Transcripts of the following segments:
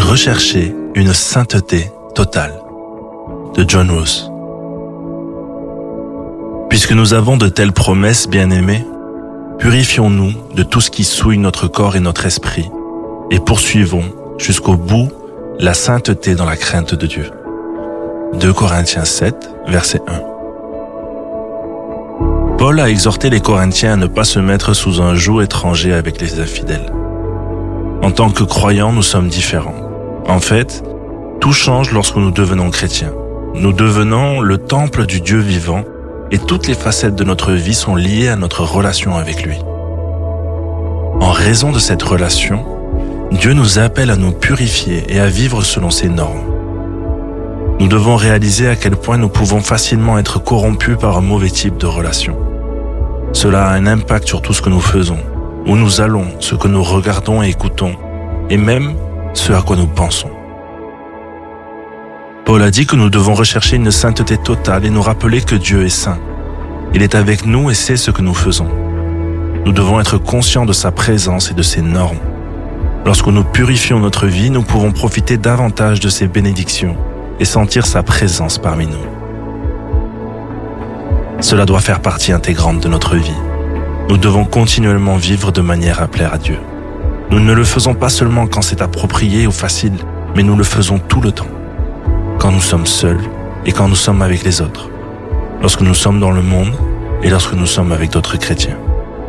Recherchez une sainteté totale de John Roos. Puisque nous avons de telles promesses, bien-aimés, purifions-nous de tout ce qui souille notre corps et notre esprit et poursuivons jusqu'au bout la sainteté dans la crainte de Dieu. 2 Corinthiens 7, verset 1. Paul a exhorté les Corinthiens à ne pas se mettre sous un joug étranger avec les infidèles. En tant que croyants, nous sommes différents. En fait, tout change lorsque nous devenons chrétiens. Nous devenons le temple du Dieu vivant et toutes les facettes de notre vie sont liées à notre relation avec lui. En raison de cette relation, Dieu nous appelle à nous purifier et à vivre selon ses normes. Nous devons réaliser à quel point nous pouvons facilement être corrompus par un mauvais type de relation. Cela a un impact sur tout ce que nous faisons, où nous allons, ce que nous regardons et écoutons, et même ce à quoi nous pensons. Paul a dit que nous devons rechercher une sainteté totale et nous rappeler que Dieu est saint. Il est avec nous et sait ce que nous faisons. Nous devons être conscients de sa présence et de ses normes. Lorsque nous purifions notre vie, nous pouvons profiter davantage de ses bénédictions et sentir sa présence parmi nous. Cela doit faire partie intégrante de notre vie. Nous devons continuellement vivre de manière à plaire à Dieu. Nous ne le faisons pas seulement quand c'est approprié ou facile, mais nous le faisons tout le temps. Quand nous sommes seuls et quand nous sommes avec les autres. Lorsque nous sommes dans le monde et lorsque nous sommes avec d'autres chrétiens.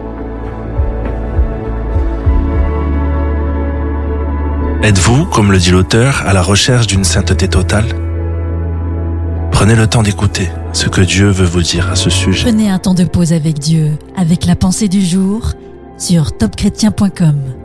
Êtes-vous, comme le dit l'auteur, à la recherche d'une sainteté totale ? Prenez le temps d'écouter ce que Dieu veut vous dire à ce sujet. Prenez un temps de pause avec Dieu, avec la pensée du jour sur topchrétien.com.